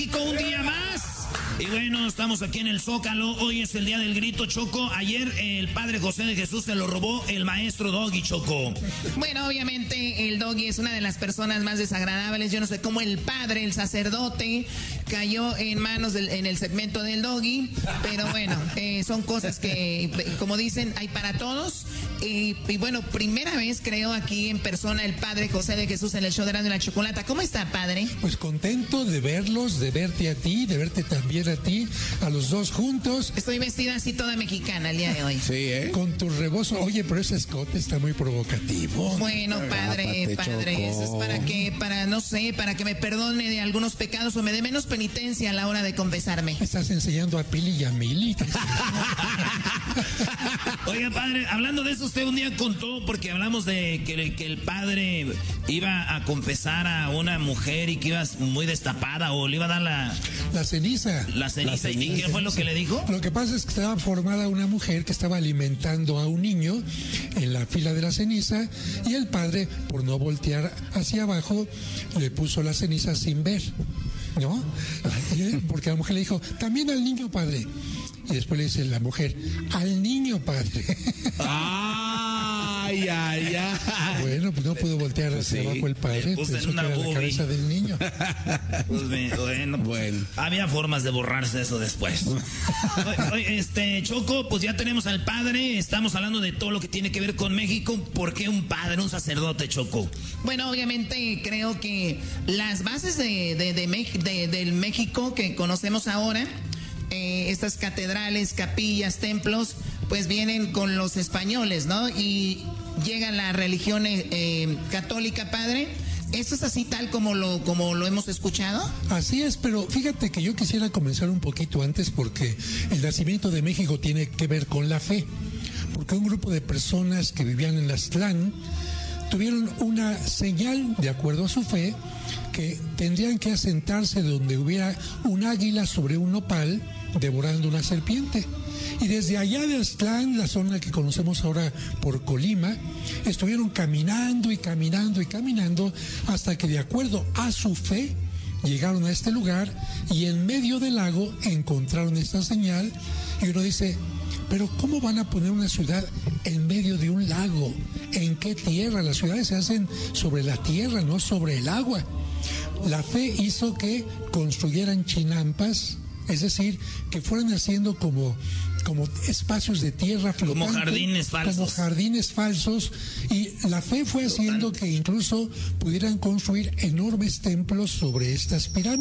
Un día más. Y bueno, estamos aquí en el Zócalo. Hoy es el día del grito, Choco. Ayer el padre José de Jesús se lo robó el maestro Doggy, Choco. Bueno, obviamente el Doggy es una de las personas más desagradables. Yo no sé cómo el padre, el sacerdote, cayó en manos en el segmento del Doggy. Pero bueno, son cosas que, como dicen, hay para todos. Y bueno, primera vez creo aquí en persona el padre José de Jesús en el show de Erasmo y la Chocolata. ¿Cómo está, padre? Pues contento de verlos, de verte a ti, de verte también a ti, a los dos juntos. Estoy vestida así toda mexicana el día de hoy. Sí, ¿eh? Con tu rebozo. Oye, pero ese escote está muy provocativo. Bueno, padre, eso es para que me perdone de algunos pecados o me dé menos penitencia a la hora de confesarme. Estás enseñando a Pili y a Mili. Oiga, padre, hablando de eso, usted un día contó, porque hablamos de que el padre iba a confesar a una mujer y que iba muy destapada, o le iba a dar la ceniza. La ceniza. ¿Y qué fue lo que le dijo? Lo que pasa es que estaba formada una mujer que estaba alimentando a un niño en la fila de la ceniza, y el padre, por no voltear hacia abajo, le puso la ceniza sin ver, ¿no? Porque la mujer le dijo, también al niño, padre. Y después le dice la mujer, al niño, padre. Ay. Bueno, pues no pudo voltear hacia abajo el padre, pensó que era la cabeza del niño. Pues bueno. Había formas de borrarse eso después. Choco, pues ya tenemos al padre, estamos hablando de todo lo que tiene que ver con México. ¿Por qué un padre, un sacerdote, Choco? Bueno, obviamente creo que las bases del México que conocemos ahora, estas catedrales, capillas, templos, pues vienen con los españoles, ¿no? Y llega la religión católica, padre. ¿Esto es así tal como lo hemos escuchado? Así es, pero fíjate que yo quisiera comenzar un poquito antes, porque el nacimiento de México tiene que ver con la fe. Porque un grupo de personas que vivían en Aztlán tuvieron una señal, de acuerdo a su fe, que tendrían que asentarse donde hubiera un águila sobre un nopal devorando una serpiente. Y desde allá de Aztlán, la zona que conocemos ahora por Colima, estuvieron caminando y caminando y caminando hasta que, de acuerdo a su fe, llegaron a este lugar y en medio del lago encontraron esta señal. Y uno dice, pero ¿cómo van a poner una ciudad en medio de un lago? ¿En qué tierra? Las ciudades se hacen sobre la tierra, no sobre el agua. La fe hizo que construyeran chinampas, es decir, que fueran haciendo como espacios de tierra flotante, como jardines falsos. Como jardines falsos, y la fe fue haciendo que incluso pudieran construir enormes templos sobre estas pirámides.